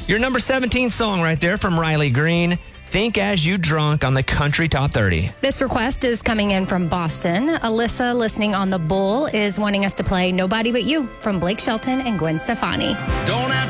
Your number 17 song right there from Riley Green. Think As You Drunk on the Country Top 30. This request is coming in from Boston. Alyssa, listening on the Bull, is wanting us to play Nobody But You from Blake Shelton and Gwen Stefani. Don't have